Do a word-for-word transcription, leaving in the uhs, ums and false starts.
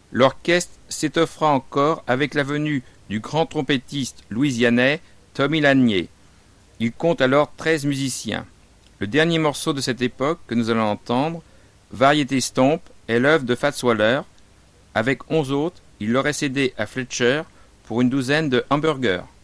l'orchestre s'étoffera encore avec la venue du grand trompettiste louisianais Tommy Lanier. Il compte alors treize musiciens. Le dernier morceau de cette époque que nous allons entendre, Variété Stomp, est l'œuvre de Fats Waller. Avec onze autres, il l'aurait cédé à Fletcher pour une douzaine de hamburgers.